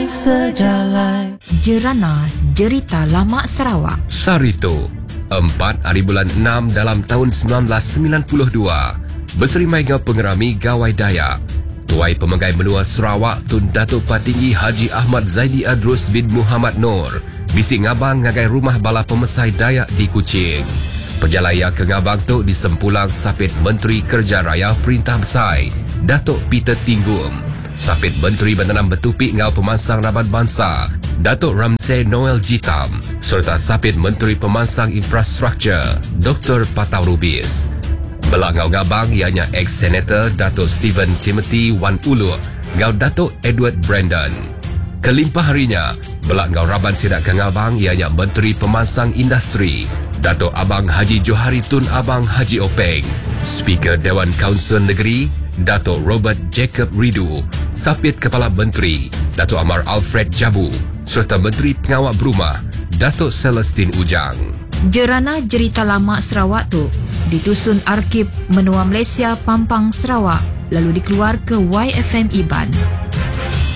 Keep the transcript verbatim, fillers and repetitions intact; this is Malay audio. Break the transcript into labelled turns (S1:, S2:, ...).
S1: sejalan.
S2: Jerana Jerita Lama Sarawak.
S3: Sarito, empat hari bulan enam dalam tahun sembilan belas sembilan puluh dua. Berserimai dengan pengerami Gawai Dayak. Tuai Pemegai Menua Sarawak Tun Datuk Patinggi Haji Ahmad Zaidi Adrus bin Muhammad Nur bisi ngabang ngagai rumah bala pemesai Dayak di Kuching. Perjalanan ke ngabang tu disempulang Sapit Menteri Kerja Raya Perintah Besar Datuk Peter Tinggum, Sapit Menteri Bandaran Bertupik ngau Pemansang Raban Bangsa Datuk Ramsey Noel Jitam serta Sapit Menteri Pemansang Infrastruktur Doktor Patau Rubis. Belak ngau ngabang ianya ex-senator Datuk Stephen Timothy Wan Ulu ngau Datuk Edward Brandon. Kelimpah harinya, belak ngau Raban Sidak ke ngabang ianya Menteri Pemansang Industri Datuk Abang Haji Johari Tun Abang Haji Openg, Speaker Dewan Kaunsil Negeri Datuk Robert Jacob Ridu, Sapit Kepala Menteri Datuk Amar Alfred Jabu serta Menteri Pengawal Berumah Datuk Celestine Ujang.
S2: Jerana Jerita Lama Sarawak tu ditusun Arkib Menua Malaysia Pampang Sarawak lalu dikeluar ke Y F M Iban.